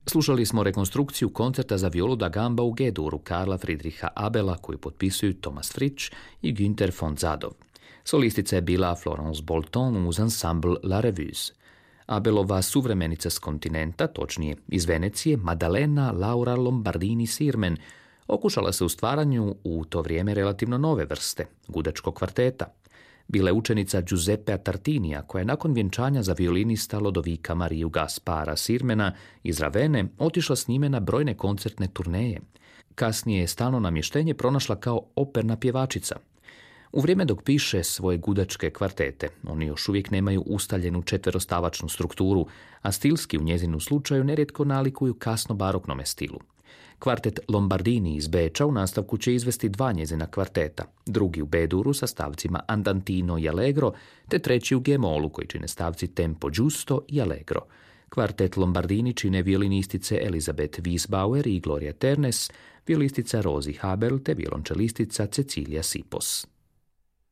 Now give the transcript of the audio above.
Slušali smo rekonstrukciju koncerta za violu da gamba u G-duru Karla Friedricha Abela koju potpisuju Thomas Fritsch i Günther von Zadov. Solistica je bila Florence Bolton uz ansambl La Revue. Abelova suvremenica s kontinenta, točnije iz Venecije, Maddalena Laura Lombardini Sirmen, okušala se u stvaranju u to vrijeme relativno nove vrste, gudačkog kvarteta. Bila je učenica Giuseppea Tartinija, koja je nakon vjenčanja za violinista Lodovika Mariju Gaspara Sirmena iz Ravene otišla s njime na brojne koncertne turneje. Kasnije je stalno namještenje pronašla kao operna pjevačica. U vrijeme dok piše svoje gudačke kvartete, oni još uvijek nemaju ustaljenu četverostavačnu strukturu, a stilski u njezinu slučaju nerijetko nalikuju kasno baroknome stilu. Kvartet Lombardini iz Beča u nastavku će izvesti 2 njezina kvarteta, drugi u B-duru sa stavcima Andantino i Allegro, te treći u G-molu koji čine stavci Tempo Giusto i Allegro. Kvartet Lombardini čine violinistice Elizabeth Wiesbauer i Gloria Ternes, violinistica Rosie Habel te violončelistica Cecilia Sipos.